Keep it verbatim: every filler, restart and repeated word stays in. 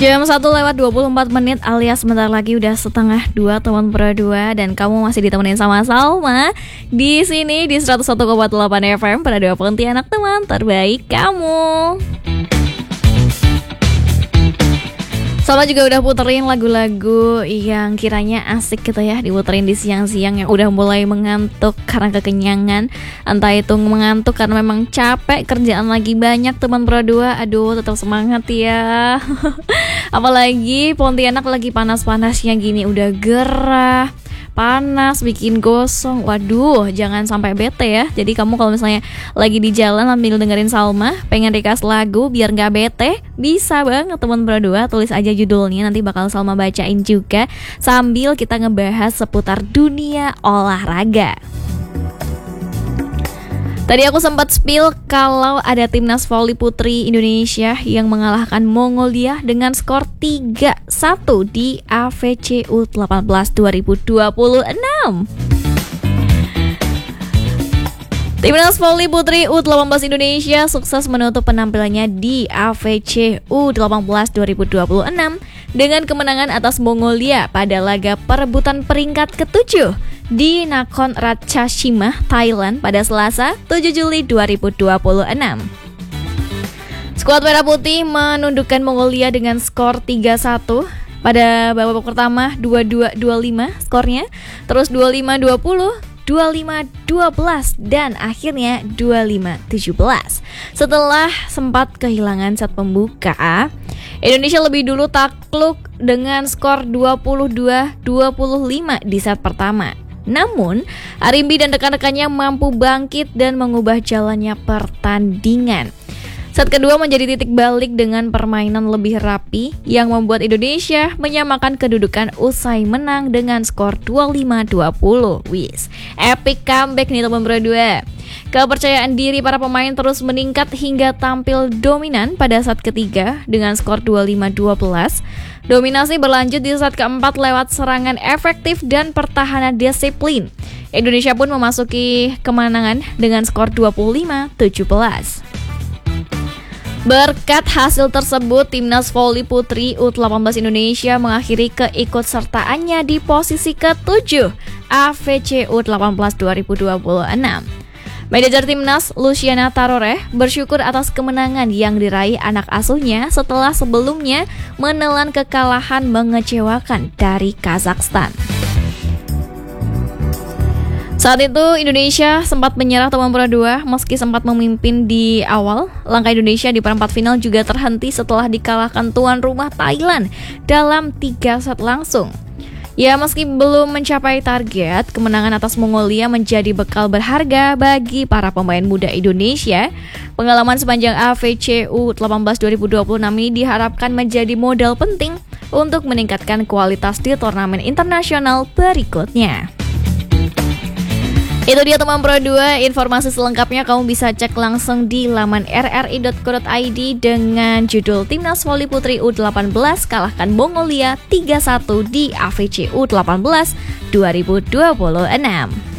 Jam satu lewat dua puluh empat menit alias sebentar lagi udah setengah dua teman pro dua. Dan kamu masih ditemenin sama Salma di sini di seratus satu koma delapan F M pada dua Pontianak, teman terbaik kamu. Salma juga udah puterin lagu-lagu yang kiranya asik gitu ya, diputerin di siang-siang yang udah mulai mengantuk karena kekenyangan. Entah itu mengantuk karena memang capek, kerjaan lagi banyak teman pro dua. Aduh, tetap semangat ya. Apalagi Pontianak lagi panas-panasnya gini, udah gerah, panas, bikin gosong. Waduh, jangan sampai bete ya. Jadi kamu kalau misalnya lagi di jalan sambil dengerin Salma, pengen request lagu biar gak bete, bisa banget teman pro dua. Tulis aja judulnya, nanti bakal Salma bacain juga sambil kita ngebahas seputar dunia olahraga. Tadi aku sempat spill kalau ada timnas voli putri Indonesia yang mengalahkan Mongolia dengan skor tiga satu di A F C U delapan belas dua ribu dua puluh enam. Timnas voli putri U delapan belas Indonesia sukses menutup penampilannya di A F C U delapan belas dua ribu dua puluh enam dengan kemenangan atas Mongolia pada laga perebutan peringkat ketujuh di Nakhon Ratchasima, Thailand pada Selasa tujuh Juli dua ribu dua puluh enam. Skuad Merah Putih menundukkan Mongolia dengan skor tiga satu pada babak pertama, dua dua dua lima skornya, terus dua lima dua puluh, dua lima dua belas dan akhirnya dua lima tujuh belas. Setelah sempat kehilangan set pembuka, Indonesia lebih dulu takluk dengan skor dua puluh dua dua puluh lima di set pertama. Namun, Arimbi dan rekan-rekannya mampu bangkit dan mengubah jalannya pertandingan. Set kedua menjadi titik balik dengan permainan lebih rapi yang membuat Indonesia menyamakan kedudukan usai menang dengan skor dua puluh lima dua puluh. Wis, epic comeback nih teman pro dua. Kepercayaan diri para pemain terus meningkat hingga tampil dominan pada set ketiga dengan skor dua puluh lima dua belas. Dominasi berlanjut di set keempat lewat serangan efektif dan pertahanan disiplin. Indonesia pun memasuki kemenangan dengan skor dua puluh lima tujuh belas. Berkat hasil tersebut, timnas voli putri U delapan belas Indonesia mengakhiri keikutsertaannya di posisi ketujuh A F C U delapan belas dua ribu dua puluh enam. Manajer timnas Luciana Tarore bersyukur atas kemenangan yang diraih anak asuhnya setelah sebelumnya menelan kekalahan mengecewakan dari Kazakhstan. Saat itu Indonesia sempat menyerah teman pro dua meski sempat memimpin di awal. Langkah Indonesia di perempat final juga terhenti setelah dikalahkan tuan rumah Thailand dalam tiga set langsung. Ya, meski belum mencapai target, kemenangan atas Mongolia menjadi bekal berharga bagi para pemain muda Indonesia. Pengalaman sepanjang A F C U delapan belas dua ribu dua puluh enam ini diharapkan menjadi modal penting untuk meningkatkan kualitas di turnamen internasional berikutnya. Itu dia teman pro dua, informasi selengkapnya kamu bisa cek langsung di laman r r i dot co dot i d dengan judul Timnas Voli Putri U delapan belas kalahkan Mongolia tiga satu di A F C U delapan belas dua ribu dua puluh enam.